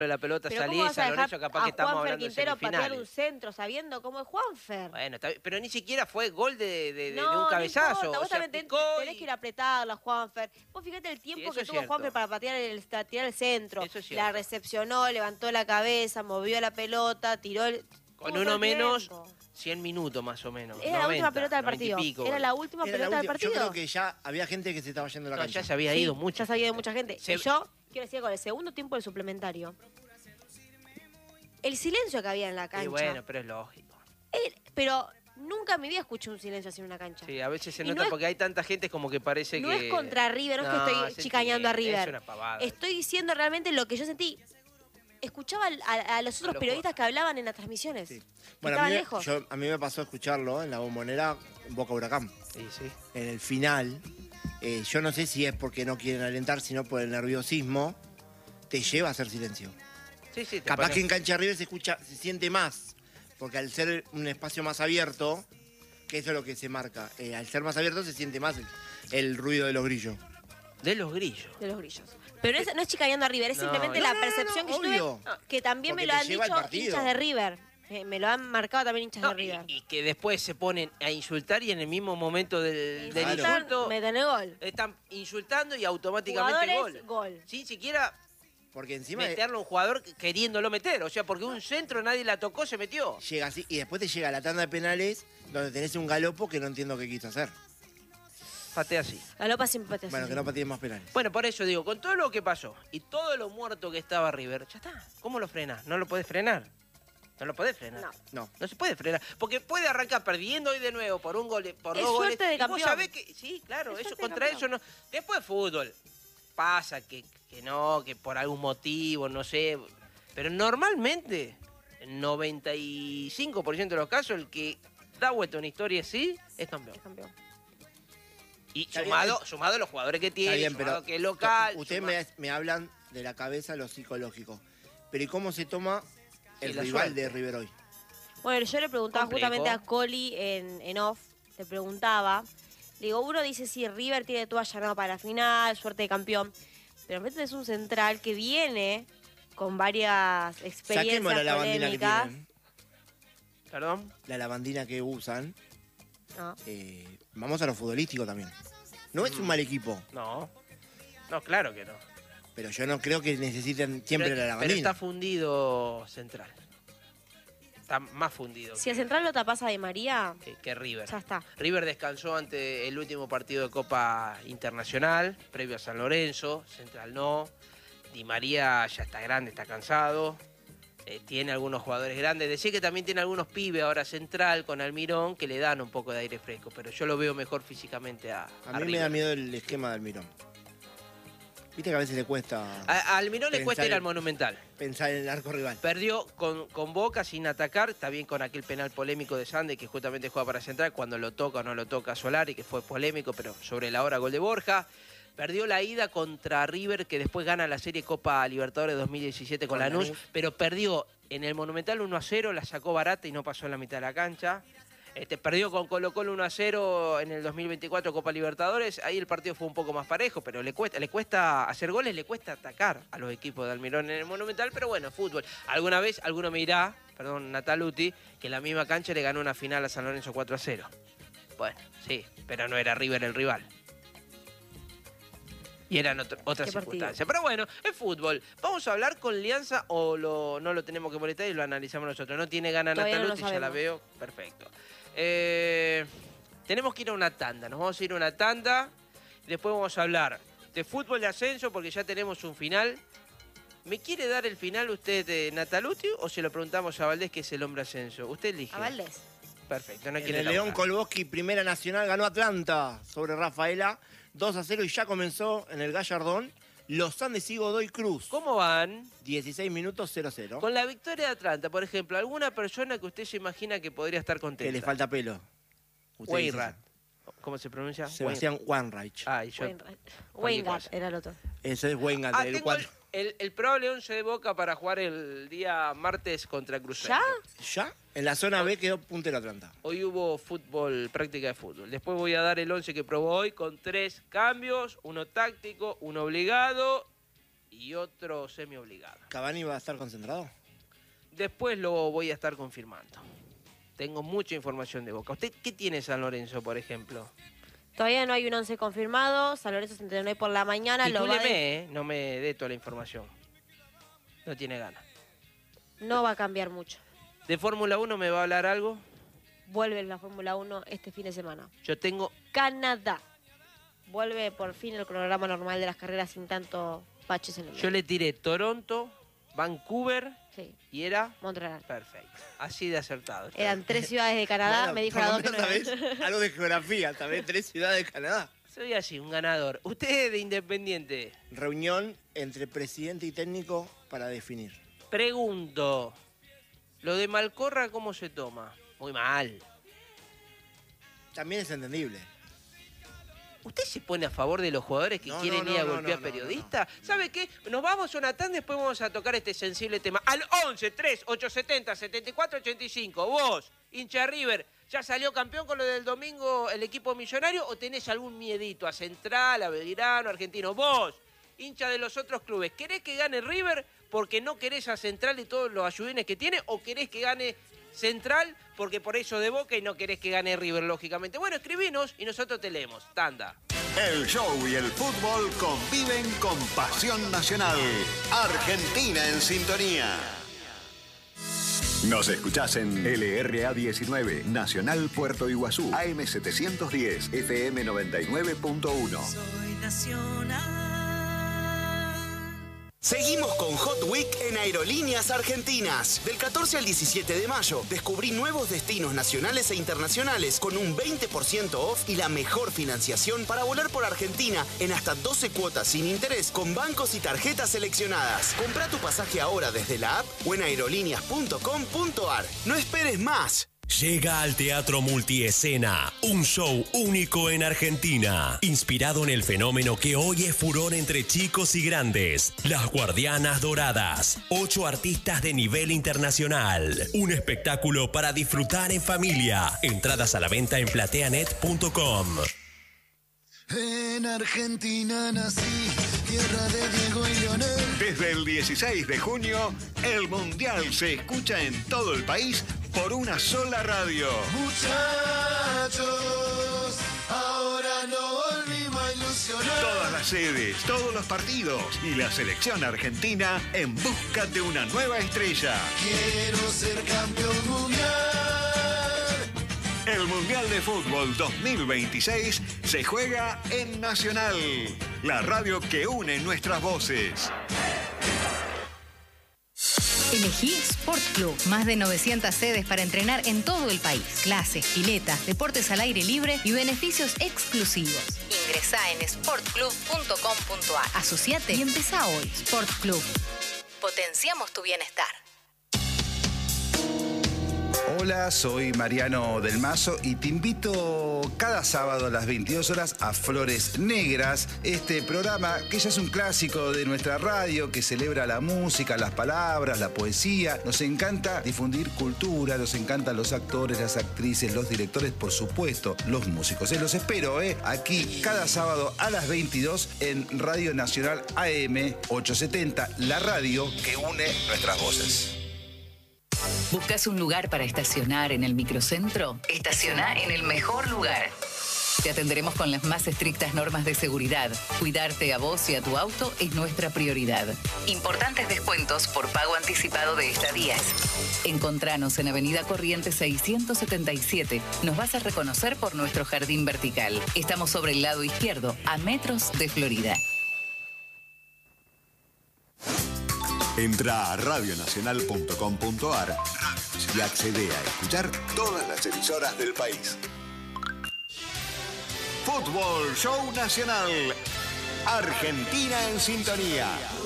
la pelota Pero salía ¿cómo y vas a San dejar Lorenzo capaz a que estamos Juanfer hablando de Quintero patear un semifinales. centro sabiendo cómo es Juanfer? Bueno, está bien, pero ni siquiera fue gol de un No cabezazo. importa, O vos sea, también picó tenés y... que ir a apretarla, Juanfer. Vos fíjate el Sí, tiempo eso que es tuvo cierto. Juanfer para tirar el centro. Eso es La cierto. recepcionó, levantó la cabeza, movió la pelota, tiró el... Con tuvo todo uno el menos, tiempo. 100 minutos más o menos. Era la última 90, pelota del 90 y partido. pico, Era gol. la última Era la pelota del última. partido. Yo creo que ya había gente que se estaba yendo a la No, cancha. ya se había Sí, ido mucho. ya se había ido mucha gente. Se- Y yo quiero decir con el segundo tiempo del suplementario. El silencio que había en la cancha. Y bueno, pero es lógico. Pero nunca en mi vida escuché un silencio así en una cancha. Sí, a veces se Y nota no es- porque hay tanta gente como que parece No que... es contra River, no es que estoy se chicañando a entiende, River. Es una pavada. Estoy diciendo realmente lo que yo sentí. Escuchaba a los otros los periodistas que hablaban en las transmisiones. Sí. Que Bueno, estaban lejos. a mí me pasó escucharlo en la Bombonera, Boca Huracán. Sí, sí. En el final, yo no sé si es porque no quieren alentar, sino por el nerviosismo, te lleva a hacer silencio. Sí, sí, te Capaz pone- que en cancha River se siente más, porque al ser un espacio más abierto, que eso es lo que se marca, al ser más abierto se siente más el ruido de los grillos. De los grillos. De los grillos. Pero no es chicañando a River, es No, simplemente no, la no, percepción que yo obvio. tuve, que también Porque me lo te han lleva al dicho partido. hinchas de River. Me lo han marcado también hinchas de No, River. y que después se ponen a insultar y en el mismo momento del Insultan, insulto meten el gol. están insultando y automáticamente Jugadores, gol. gol. Sin siquiera Porque encima meterlo a un jugador queriéndolo meter. O sea, porque un centro nadie la tocó, se metió. llega así, y después te llega la tanda de penales, donde tenés un galopo que no entiendo qué quiso hacer. Patea así. Galopa sin patea. Bueno, que no pateen más penales. Bueno, por eso digo, con todo lo que pasó y todo lo muerto que estaba River, ya está. ¿Cómo lo frenas? No lo podés frenar. No lo podés frenar. No. No. No se puede frenar. Porque puede arrancar perdiendo hoy de nuevo por un gol, por Es dos goles. suerte de Y vos campeón. sabés que. Sí, claro, Es eso suerte de contra eso campeón. no. Después fútbol. Pasa que no, que por algún motivo, no sé. Pero normalmente, en 95% de los casos, el que da vuelta a una historia así es campeón. Es campeón. Y Está sumado a los jugadores que Está tiene, bien, sumado pero que es local. ustedes me hablan de la cabeza, lo psicológico. Pero ¿y cómo se toma el Sí, la rival suerte. de River hoy? Bueno, yo le preguntaba Complejo. justamente a Coli en off, le preguntaba, le digo, uno dice sí, River tiene todo allanado para la final, suerte de campeón, pero realmente es un central que viene con varias experiencias Saquemos la lavandina que polémicas. tienen, Perdón. la lavandina que usan. No. Vamos a lo futbolístico también. No es un mal equipo, No. No, claro que no. pero yo no creo que necesiten siempre pero, la pero lavandina. está fundido Central. Está más fundido Si a Central lo tapas a Di María, que River. ya está. River descansó ante el último partido de Copa Internacional, previo a San Lorenzo. Central no. Di María ya está grande, está cansado. Tiene algunos jugadores grandes. Decía que también tiene algunos pibes ahora Central con Almirón que le dan un poco de aire fresco, pero yo lo veo mejor físicamente a A mí me River. da miedo el esquema de Almirón. Viste que a veces le cuesta A Almirón le Pensar cuesta ir en- al Monumental. pensar en el arco rival. Perdió con Boca sin atacar, está bien con aquel penal polémico de Sande que justamente juega para Central, cuando lo toca o no lo toca Solari, que fue polémico, pero sobre la hora gol de Borja. Perdió la ida contra River, que después gana la serie Copa Libertadores 2017 con Con Lanús, Lanús. pero perdió en el Monumental 1-0, la sacó barata y no pasó en la mitad de la cancha. Perdió con Colo-Colo 1-0 en el 2024 Copa Libertadores. Ahí el partido fue un poco más parejo, pero le cuesta hacer goles, le cuesta atacar a los equipos de Almirón en el Monumental. Pero bueno, fútbol. Alguna vez alguno me dirá, perdón, Nataluti, que en la misma cancha le ganó una final a San Lorenzo 4-0. Bueno, sí, pero no era River el rival. Y eran otras ¿Qué partido? circunstancias. Pero bueno, es fútbol. Vamos a hablar con Lianza o no lo tenemos que molestar y lo analizamos nosotros. No tiene ganas Todavía no lo Nataluti, ya la sabemos. veo. Perfecto. Tenemos que ir a una tanda. Nos vamos a ir a una tanda. Después vamos a hablar de fútbol de ascenso porque ya tenemos un final. ¿Me quiere dar el final usted, Nataluti, o se lo preguntamos a Valdés, que es el hombre ascenso? Usted elige. A Valdés. Perfecto. No En quiere el León elaborar. Kolboski, Primera Nacional, ganó Atlanta sobre Rafaela 2-0 y ya comenzó en el Gallardón los Andes y Godoy Cruz. ¿Cómo van? 16 minutos 0-0. Con la victoria de Atlanta, por ejemplo, ¿alguna persona que usted se imagina que podría estar contenta? Que le falta pelo. Usted dice Weinrad. ¿Cómo se pronuncia? eso. Sebastián Wanreich. Ah, y yo... Weingart cosa. era el otro. Ese es Weingart, Ah, el tengo 4. el probable 11 de Boca para jugar el día martes contra Cruz ¿Ya? Ya, en la zona B quedó puntero Atlanta. Hoy hubo fútbol, práctica de fútbol. Después voy a dar el 11 que probó hoy con 3 cambios, uno táctico, uno obligado y otro semi-obligado. ¿Cavani va a estar concentrado? Después lo voy a estar confirmando. Tengo mucha información de Boca. ¿Usted qué tiene San Lorenzo, por ejemplo? Todavía no hay un 11 confirmado. San Lorenzo se entrenó hoy por la mañana. Titúleme, no me dé toda la información. No tiene ganas. No va a cambiar mucho. ¿De Fórmula 1 me va a hablar algo? Vuelve la Fórmula 1 este fin de semana. Yo tengo... Canadá. Vuelve por fin el cronograma normal de las carreras sin tanto baches en el medio. Yo le tiré Toronto, Vancouver Sí. y era... Montreal. Perfecto. Así de acertado. Eran 3 ciudades de Canadá. Bueno, Me dijo por la lo dos que no menos eran. sabés algo de geografía, también 3 ciudades de Canadá. Soy así, un ganador. Usted de Independiente. Reunión entre presidente y técnico para definir. Pregunto, ¿lo de Malcorra cómo se toma? Muy mal. También es entendible. ¿Usted se pone a favor de los jugadores que No, quieren no, ir a no, golpear no, no, periodistas? ¿Sabe qué? Nos vamos a una tanda y después vamos a tocar este sensible tema. Al 11 3 870 74 85. Vos, hincha River, ¿ya salió campeón con lo del domingo el equipo millonario o tenés algún miedito a Central, a Belgrano, a Argentino? Vos, hincha de los otros clubes, ¿querés que gane River porque no querés a Central y todos los ayudines que tiene o querés que gane Central porque por eso de Boca y no querés que gane River, lógicamente? Bueno, escribinos y nosotros te leemos. Tanda. El show y el fútbol conviven con pasión nacional. Argentina en sintonía. Nos escuchás en LRA 19, Nacional Puerto Iguazú, AM 710, FM 99.1. Soy nacional. Seguimos con Hot Week en Aerolíneas Argentinas. Del 14 al 17 de mayo, descubrí nuevos destinos nacionales e internacionales con un 20% off y la mejor financiación para volar por Argentina en hasta 12 cuotas sin interés con bancos y tarjetas seleccionadas. Comprá tu pasaje ahora desde la app o en aerolíneas.com.ar. No esperes más. Llega al Teatro Multiescena, un show único en Argentina, inspirado en el fenómeno que hoy es furor entre chicos y grandes, Las Guardianas Doradas, 8 artistas de nivel internacional, un espectáculo para disfrutar en familia, entradas a la venta en plateanet.com. En Argentina nací, tierra de Diego y Leonel. Desde el 16 de junio, el Mundial se escucha en todo el país por una sola radio. Muchachos, ahora no volvimos a ilusionar. Todas las sedes, todos los partidos y la selección argentina en busca de una nueva estrella. Quiero ser campeón mundial. El Mundial de Fútbol 2026 se juega en Nacional, la radio que une nuestras voces. Elegí Sport Club. Más de 900 sedes para entrenar en todo el país. Clases, piletas, deportes al aire libre y beneficios exclusivos. Ingresá en sportclub.com.ar. Asociate y empezá hoy. Sport Club. Potenciamos tu bienestar. Hola, soy Mariano Del Mazo y te invito cada sábado a las 22 horas a Flores Negras, este programa que ya es un clásico de nuestra radio, que celebra la música, las palabras, la poesía. Nos encanta difundir cultura, nos encantan los actores, las actrices, los directores, por supuesto, los músicos. Los espero, aquí cada sábado a las 22 en Radio Nacional AM 870, la radio que une nuestras voces. ¿Buscas un lugar para estacionar en el microcentro? Estaciona en el mejor lugar. Te atenderemos con las más estrictas normas de seguridad. Cuidarte a vos y a tu auto es nuestra prioridad. Importantes descuentos por pago anticipado de estadías. Encontranos en Avenida Corrientes 677. Nos vas a reconocer por nuestro jardín vertical. Estamos sobre el lado izquierdo, a metros de Florida. Entra a radionacional.com.ar y accede a escuchar todas las emisoras del país. Fútbol Show Nacional. Argentina en sintonía.